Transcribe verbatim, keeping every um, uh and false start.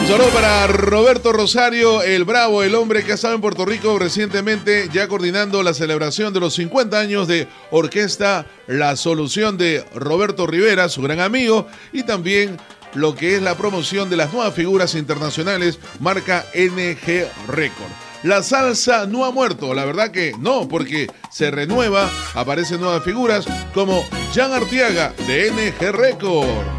saludo para Roberto Rosario, el bravo, el hombre que ha estado en Puerto Rico recientemente, ya coordinando la celebración de los cincuenta años de Orquesta La Solución de Roberto Rivera, su gran amigo, y también lo que es la promoción de las nuevas figuras internacionales, marca N G Record. La salsa no ha muerto, la verdad que no, porque se renueva, aparecen nuevas figuras como Jan Arteaga de N G Record.